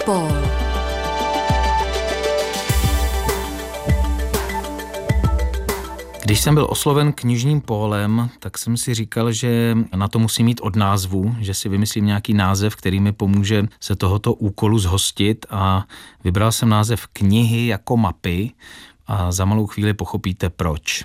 Pól. Když jsem byl osloven knižním Pólem, tak jsem si říkal, že na to musím mít od názvu, že si vymyslím nějaký název, který mi pomůže se tohoto úkolu zhostit, a vybral jsem název Knihy jako mapy a za malou chvíli pochopíte proč.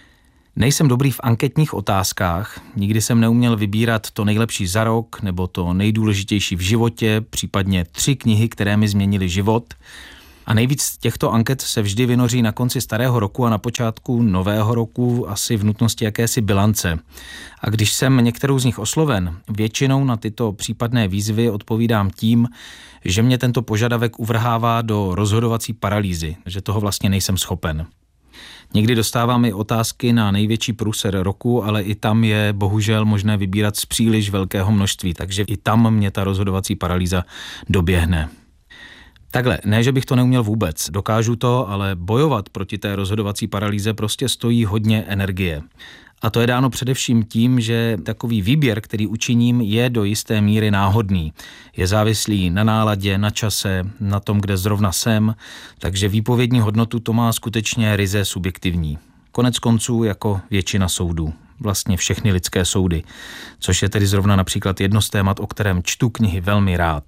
Nejsem dobrý v anketních otázkách, nikdy jsem neuměl vybírat to nejlepší za rok nebo to nejdůležitější v životě, případně 3 knihy, které mi změnily život. A nejvíc těchto anket se vždy vynoří na konci starého roku a na počátku nového roku, asi v nutnosti jakési bilance. A když jsem některou z nich osloven, většinou na tyto případné výzvy odpovídám tím, že mě tento požadavek uvrhává do rozhodovací paralýzy, že toho vlastně nejsem schopen. Někdy dostávám i otázky na největší průser roku, ale i tam je bohužel možné vybírat z příliš velkého množství, takže i tam mě ta rozhodovací paralýza doběhne. Takhle, ne, že bych to neuměl vůbec, dokážu to, ale bojovat proti té rozhodovací paralýze prostě stojí hodně energie. A to je dáno především tím, že takový výběr, který učiním, je do jisté míry náhodný. Je závislý na náladě, na čase, na tom, kde zrovna jsem, takže výpovědní hodnotu to má skutečně ryze subjektivní. Konec konců jako většina soudů, vlastně všechny lidské soudy, což je tedy zrovna například jedno z témat, o kterém čtu knihy velmi rád.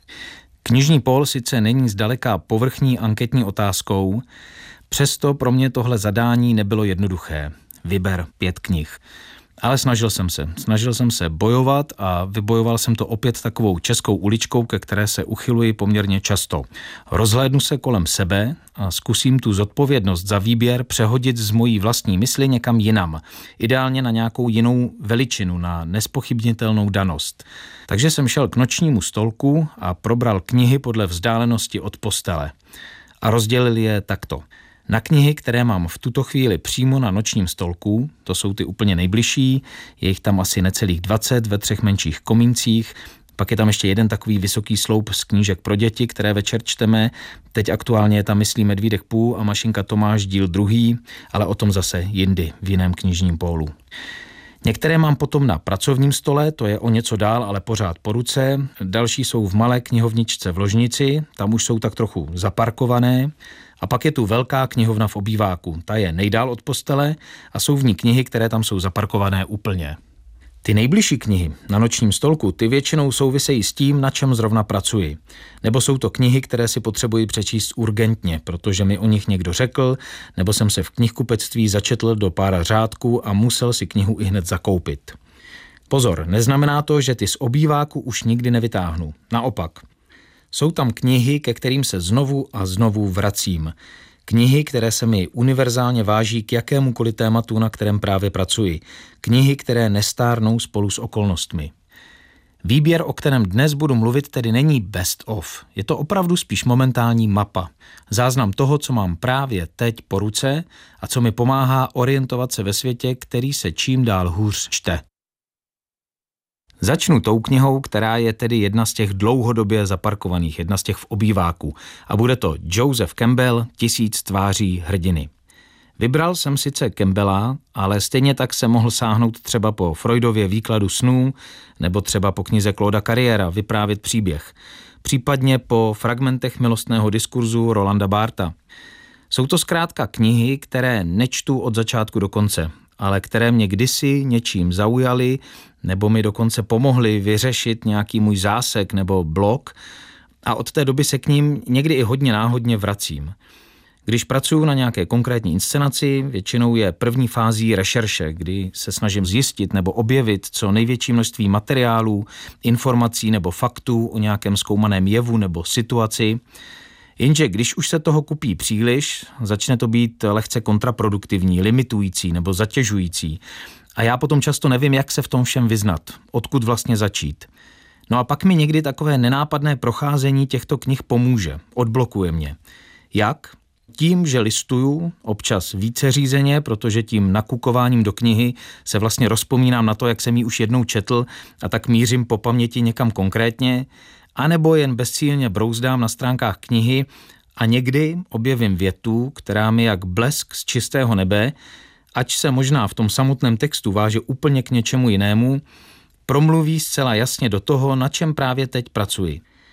Knižní Pól sice není zdaleka povrchní anketní otázkou, přesto pro mě tohle zadání nebylo jednoduché. Vyber 5 knih. Ale snažil jsem se bojovat a vybojoval jsem to opět takovou českou uličkou, ke které se uchyluji poměrně často. Rozhlédnu se kolem sebe a zkusím tu zodpovědnost za výběr přehodit z mojí vlastní mysli někam jinam. Ideálně na nějakou jinou veličinu, na nespochybnitelnou danost. Takže jsem šel k nočnímu stolku a probral knihy podle vzdálenosti od postele. A rozdělil je takto. Na knihy, které mám v tuto chvíli přímo na nočním stolku, to jsou ty úplně nejbližší, je jich tam asi necelých 20 ve 3 menších komíncích, pak je tam ještě jeden takový vysoký sloup z knížek pro děti, které večer čteme, teď aktuálně je tam Myslí medvídek Pů a Mašinka Tomáš díl 2, ale o tom zase jindy v jiném knižním pólu. Některé mám potom na pracovním stole, to je o něco dál, ale pořád po ruce, další jsou v malé knihovničce v ložnici, tam už jsou tak trochu zaparkované. A pak je tu velká knihovna v obýváku, ta je nejdál od postele a jsou v ní knihy, které tam jsou zaparkované úplně. Ty nejbližší knihy na nočním stolku, ty většinou souvisejí s tím, na čem zrovna pracuji. Nebo jsou to knihy, které si potřebuji přečíst urgentně, protože mi o nich někdo řekl, nebo jsem se v knihkupectví začetl do pár řádků a musel si knihu ihned zakoupit. Pozor, neznamená to, že ty z obýváku už nikdy nevytáhnu. Naopak. Jsou tam knihy, ke kterým se znovu a znovu vracím. Knihy, které se mi univerzálně váží k jakémukoliv tématu, na kterém právě pracuji. Knihy, které nestárnou spolu s okolnostmi. Výběr, o kterém dnes budu mluvit, tedy není best of. Je to opravdu spíš momentální mapa. Záznam toho, co mám právě teď po ruce a co mi pomáhá orientovat se ve světě, který se čím dál hůř čte. Začnu tou knihou, která je tedy jedna z těch dlouhodobě zaparkovaných, jedna z těch v obýváku. A bude to Joseph Campbell, 1000 tváří hrdiny. Vybral jsem sice Campbella, ale stejně tak jsem mohl sáhnout třeba po Freudově výkladu snů, nebo třeba po knize Clauda Carriera Vyprávět příběh. Případně po fragmentech milostného diskurzu Rolanda Bartha. Jsou to zkrátka knihy, které nečtu od začátku do konce, ale které mě kdysi něčím zaujaly, nebo mi dokonce pomohly vyřešit nějaký můj zásek nebo blok a od té doby se k ním někdy i hodně náhodně vracím. Když pracuji na nějaké konkrétní inscenaci, většinou je první fází rešerše, kdy se snažím zjistit nebo objevit co největší množství materiálů, informací nebo faktů o nějakém zkoumaném jevu nebo situaci. Jenže když už se toho kupí příliš, začne to být lehce kontraproduktivní, limitující nebo zatěžující. A já potom často nevím, jak se v tom všem vyznat, odkud vlastně začít. No a pak mi někdy takové nenápadné procházení těchto knih pomůže, odblokuje mě. Jak? Tím, že listuju, občas více řízeně, protože tím nakukováním do knihy se vlastně rozpomínám na to, jak jsem ji už jednou četl a tak mířím po paměti někam konkrétně, anebo jen bezcílně brouzdám na stránkách knihy a někdy objevím větu, která mi jak blesk z čistého nebe, ač se možná v tom samotném textu váže úplně k něčemu jinému, promluví zcela jasně do toho, na čem právě teď pracuji.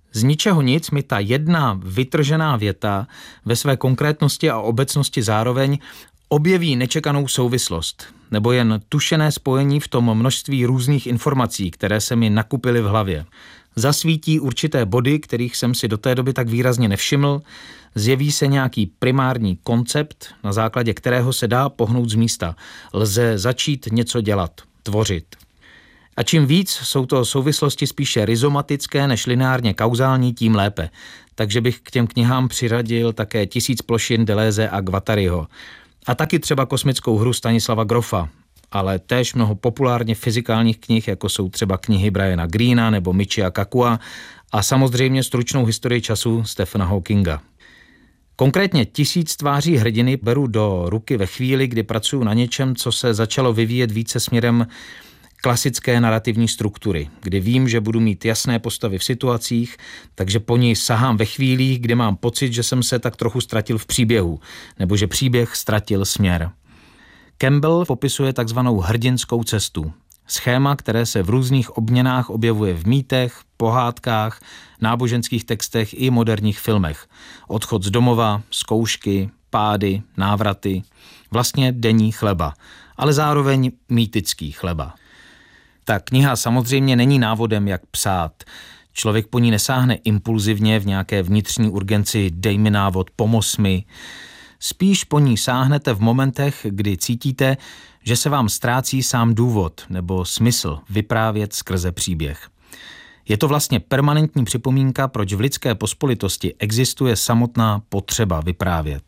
Z ničeho nic mi ta jedna vytržená věta ve své konkrétnosti a obecnosti zároveň objeví nečekanou souvislost, nebo jen tušené spojení v tom množství různých informací, které se mi nakupily v hlavě. Zasvítí určité body, kterých jsem si do té doby tak výrazně nevšiml, zjeví se nějaký primární koncept, na základě kterého se dá pohnout z místa. Lze začít něco dělat, tvořit. A čím víc jsou to souvislosti spíše rizomatické než lineárně kauzální, tím lépe. Takže bych k těm knihám přiradil také 1000 plošin Deleuze a Guattariho. A taky třeba kosmickou hru Stanislava Groffa, ale též mnoho populárně fyzikálních knih, jako jsou třeba knihy Briana Greena nebo Michia Kakua a samozřejmě stručnou historii času Stephena Hawkinga. Konkrétně 1000 tváří hrdiny beru do ruky ve chvíli, kdy pracuji na něčem, co se začalo vyvíjet více směrem klasické narrativní struktury, kdy vím, že budu mít jasné postavy v situacích, takže po ní sahám ve chvílích, kdy mám pocit, že jsem se tak trochu ztratil v příběhu, nebo že příběh ztratil směr. Campbell popisuje takzvanou hrdinskou cestu. Schéma, které se v různých obměnách objevuje v mýtech, pohádkách, náboženských textech i moderních filmech. Odchod z domova, zkoušky, pády, návraty, vlastně denní chleba, ale zároveň mýtický chleba. Ta kniha samozřejmě není návodem, jak psát. Člověk po ní nesáhne impulzivně v nějaké vnitřní urgenci dej mi návod, pomoz mi. Spíš po ní sáhnete v momentech, kdy cítíte, že se vám ztrácí sám důvod nebo smysl vyprávět skrze příběh. Je to vlastně permanentní připomínka, proč v lidské pospolitosti existuje samotná potřeba vyprávět.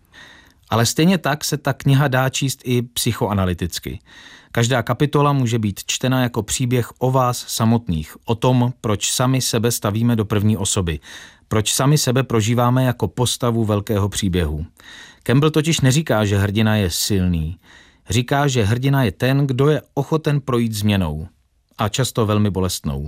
Ale stejně tak se ta kniha dá číst i psychoanalyticky. Každá kapitola může být čtena jako příběh o vás samotných, o tom, proč sami sebe stavíme do první osoby, proč sami sebe prožíváme jako postavu velkého příběhu. Campbell totiž neříká, že hrdina je silný. Říká, že hrdina je ten, kdo je ochoten projít změnou. A často velmi bolestnou.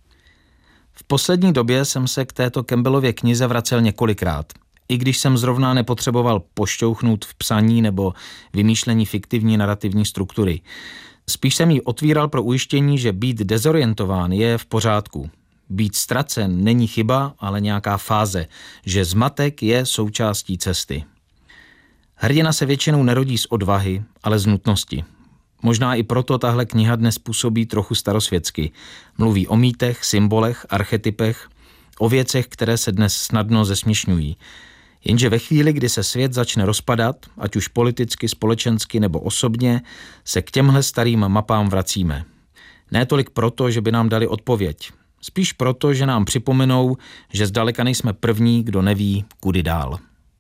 V poslední době jsem se k této Campbellově knize vracel několikrát. I když jsem zrovna nepotřeboval pošťouchnout v psaní nebo vymýšlení fiktivní narrativní struktury. Spíš jsem ji otvíral pro ujištění, že být dezorientován je v pořádku. Být ztracen není chyba, ale nějaká fáze, že zmatek je součástí cesty. Hrdina se většinou nerodí z odvahy, ale z nutnosti. Možná i proto tahle kniha dnes působí trochu starosvětsky. Mluví o mýtech, symbolech, archetypech, o věcech, které se dnes snadno zesměšňují. Jenže ve chvíli, kdy se svět začne rozpadat, ať už politicky, společensky nebo osobně, se k těmhle starým mapám vracíme. Ne tolik proto, že by nám dali odpověď. Spíš proto, že nám připomenou, že zdaleka nejsme první, kdo neví, kudy dál.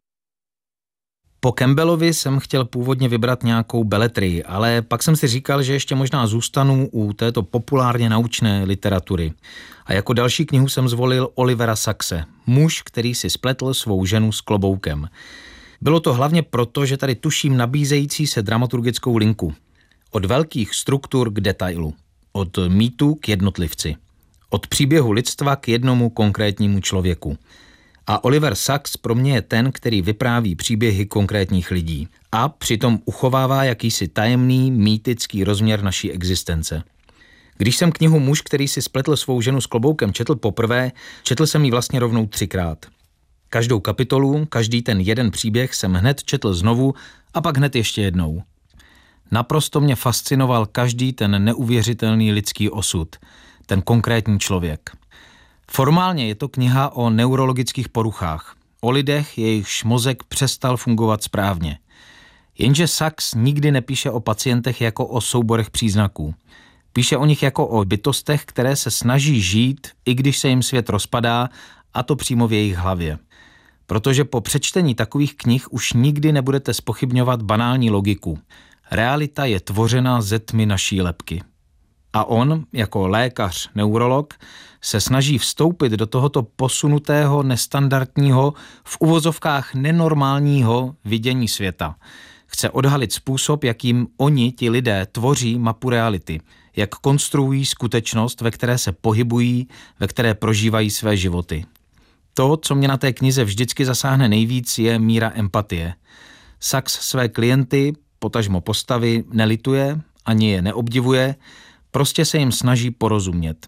Po Campbellovi jsem chtěl původně vybrat nějakou beletrii, ale pak jsem si říkal, že ještě možná zůstanu u této populárně naučné literatury. A jako další knihu jsem zvolil Olivera Saxe, muž, který si spletl svou ženu s kloboukem. Bylo to hlavně proto, že tady tuším nabízející se dramaturgickou linku. Od velkých struktur k detailu. Od mýtu k jednotlivci. Od příběhu lidstva k jednomu konkrétnímu člověku. A Oliver Sacks pro mě je ten, který vypráví příběhy konkrétních lidí a přitom uchovává jakýsi tajemný, mýtický rozměr naší existence. Když jsem knihu Muž, který si spletl svou ženu s kloboukem, četl poprvé, četl jsem ji vlastně rovnou 3krát. Každou kapitolu, každý ten jeden příběh jsem hned četl znovu a pak hned ještě jednou. Naprosto mě fascinoval každý ten neuvěřitelný lidský osud, ten konkrétní člověk. Formálně je to kniha o neurologických poruchách, o lidech, jejichž mozek přestal fungovat správně. Jenže Sacks nikdy nepíše o pacientech jako o souborech příznaků. Píše o nich jako o bytostech, které se snaží žít, i když se jim svět rozpadá, a to přímo v jejich hlavě. Protože po přečtení takových knih už nikdy nebudete zpochybňovat banální logiku. Realita je tvořena ze tmy naší lebky. A on, jako lékař, neurolog, se snaží vstoupit do tohoto posunutého, nestandardního, v uvozovkách nenormálního vidění světa. Chce odhalit způsob, jakým oni, ti lidé, tvoří mapu reality, jak konstruují skutečnost, ve které se pohybují, ve které prožívají své životy. To, co mě na té knize vždycky zasáhne nejvíc, je míra empatie. Sacks své klienty, potažmo postavy, nelituje, ani je neobdivuje, prostě se jim snaží porozumět.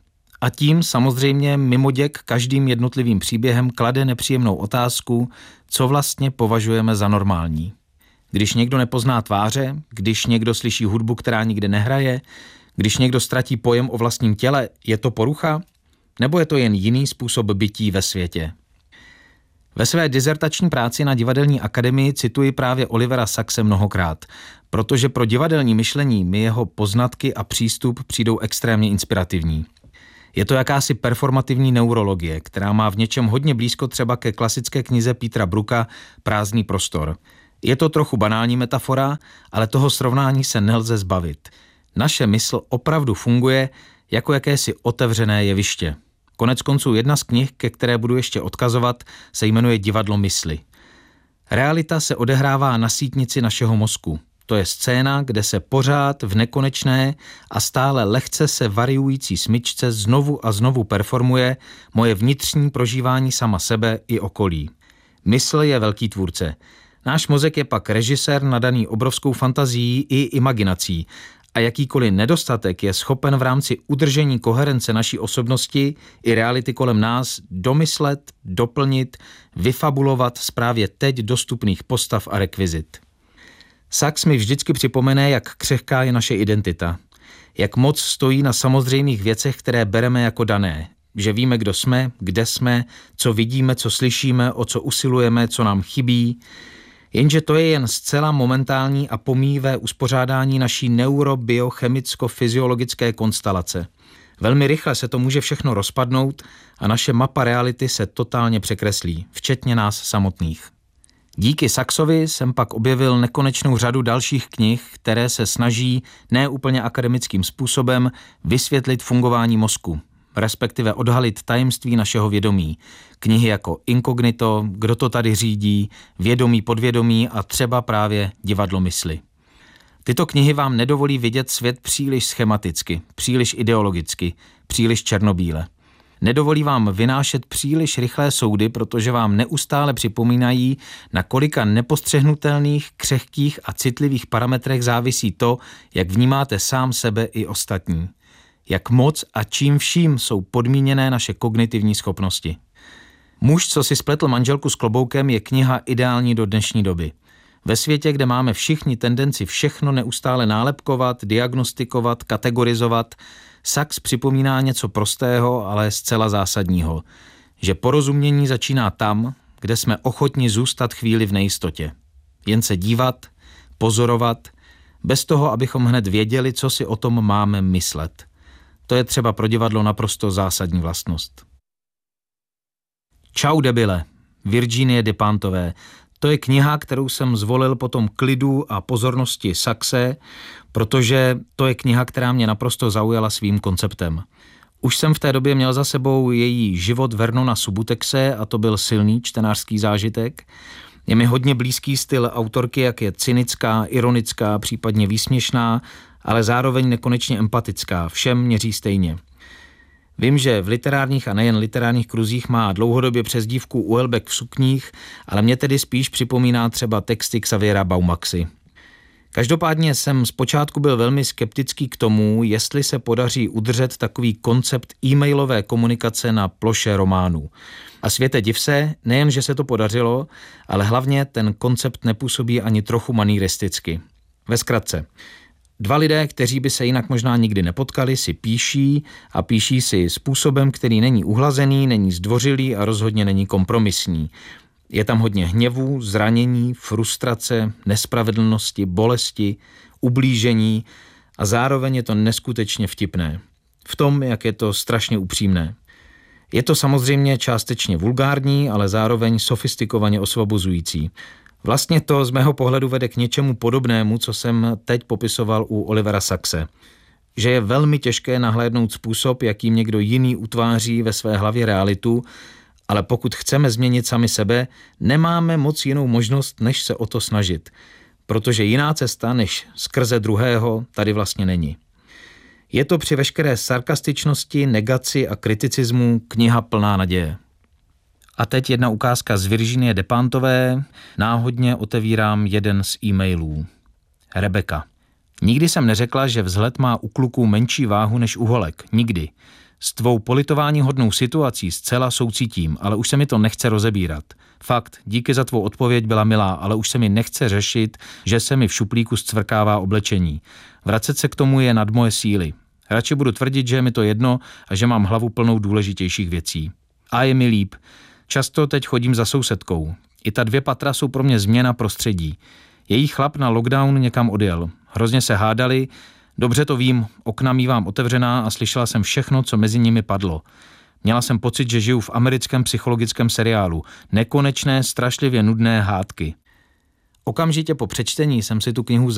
A tím samozřejmě mimoděk každým jednotlivým příběhem klade nepříjemnou otázku, co vlastně považujeme za normální. Když někdo nepozná tváře, když někdo slyší hudbu, která nikde nehraje, když někdo ztratí pojem o vlastním těle, je to porucha? Nebo je to jen jiný způsob bytí ve světě? Ve své dizertační práci na Divadelní akademii cituji právě Olivera Saxe mnohokrát, protože pro divadelní myšlení mi jeho poznatky a přístup přijdou extrémně inspirativní. Je to jakási performativní neurologie, která má v něčem hodně blízko třeba ke klasické knize Petera Brooka Prázdný prostor. Je to trochu banální metafora, ale toho srovnání se nelze zbavit. Naše mysl opravdu funguje jako jakési otevřené jeviště. Koneckonců jedna z knih, ke které budu ještě odkazovat, se jmenuje Divadlo mysli. Realita se odehrává na sítnici našeho mozku. To je scéna, kde se pořád v nekonečné a stále lehce se variující smyčce znovu a znovu performuje moje vnitřní prožívání sama sebe i okolí. Mysl je velký tvůrce. Náš mozek je pak režisér nadaný obrovskou fantazií i imaginací a jakýkoliv nedostatek je schopen v rámci udržení koherence naší osobnosti i reality kolem nás domyslet, doplnit, vyfabulovat z právě teď dostupných postav a rekvizit. Sax mi vždycky připomene, jak křehká je naše identita. Jak moc stojí na samozřejmých věcech, které bereme jako dané. Že víme, kdo jsme, kde jsme, co vidíme, co slyšíme, o co usilujeme, co nám chybí. Jenže to je jen zcela momentální a pomíjivé uspořádání naší neurobiochemicko-fyziologické konstelace. Velmi rychle se to může všechno rozpadnout a naše mapa reality se totálně překreslí, včetně nás samotných. Díky Saxovi jsem pak objevil nekonečnou řadu dalších knih, které se snaží neúplně akademickým způsobem vysvětlit fungování mozku, respektive odhalit tajemství našeho vědomí. Knihy jako Inkognito, Kdo to tady řídí, Vědomí, podvědomí a třeba právě Divadlo mysli. Tyto knihy vám nedovolí vidět svět příliš schematicky, příliš ideologicky, příliš černobíle. Nedovolí vám vynášet příliš rychlé soudy, protože vám neustále připomínají, na kolika nepostřehnutelných, křehkých a citlivých parametrech závisí to, jak vnímáte sám sebe i ostatní. Jak moc a čím vším jsou podmíněné naše kognitivní schopnosti. Muž, co si spletl manželku s kloboukem, je kniha ideální do dnešní doby. Ve světě, kde máme všichni tendenci všechno neustále nálepkovat, diagnostikovat, kategorizovat, Sax připomíná něco prostého, ale zcela zásadního, že porozumění začíná tam, kde jsme ochotni zůstat chvíli v nejistotě. Jen se dívat, pozorovat, bez toho, abychom hned věděli, co si o tom máme myslet. To je třeba pro divadlo naprosto zásadní vlastnost. Čau debile, Virginie Despentové. To je kniha, kterou jsem zvolil po tom klidu a pozornosti Saxe, protože to je kniha, která mě naprosto zaujala svým konceptem. Už jsem v té době měl za sebou její Život Vernona Subutexe a to byl silný čtenářský zážitek. Je mi hodně blízký styl autorky, jak je cynická, ironická, případně výsměšná, ale zároveň nekonečně empatická, všem měří stejně. Vím, že v literárních a nejen literárních kruzích má dlouhodobě přezdívku Uelbek v sukních, ale mě tedy spíš připomíná třeba texty Xaviera Baumaxy. Každopádně jsem zpočátku byl velmi skeptický k tomu, jestli se podaří udržet takový koncept e-mailové komunikace na ploše románů. A světe div se, nejen, že se to podařilo, ale hlavně ten koncept nepůsobí ani trochu manýristicky. Ve zkratce. Dva lidé, kteří by se jinak možná nikdy nepotkali, si píší a píší si způsobem, který není uhlazený, není zdvořilý a rozhodně není kompromisní. Je tam hodně hněvu, zranění, frustrace, nespravedlnosti, bolesti, ublížení a zároveň je to neskutečně vtipné. V tom, jak je to strašně upřímné. Je to samozřejmě částečně vulgární, ale zároveň sofistikovaně osvobozující. Vlastně to z mého pohledu vede k něčemu podobnému, co jsem teď popisoval u Olivera Saxe. Že je velmi těžké nahlédnout způsob, jakým někdo jiný utváří ve své hlavě realitu, ale pokud chceme změnit sami sebe, nemáme moc jinou možnost, než se o to snažit. Protože jiná cesta, než skrze druhého, tady vlastně není. Je to při veškeré sarkastičnosti, negaci a kriticismu kniha plná naděje. A teď jedna ukázka z Virginie Despentové. Náhodně otevírám jeden z e-mailů. Rebeka. Nikdy jsem neřekla, že vzhled má u kluků menší váhu než u holek. Nikdy. S tvou politováníhodnou situací zcela soucítím, ale už se mi to nechce rozebírat. Fakt, díky za tvou odpověď, byla milá, ale už se mi nechce řešit, že se mi v šuplíku zcvrkává oblečení. Vracet se k tomu je nad moje síly. Radši budu tvrdit, že je mi to jedno a že mám hlavu plnou důležitějších věcí. A je mi líp. Často teď chodím za sousedkou. I ta 2 patra jsou pro mě změna prostředí. Její chlap na lockdown někam odjel. Hrozně se hádali. Dobře to vím, okna mívám otevřená a slyšela jsem všechno, co mezi nimi padlo. Měla jsem pocit, že žiju v americkém psychologickém seriálu. Nekonečné, strašlivě nudné hádky. Okamžitě po přečtení jsem si tu knihu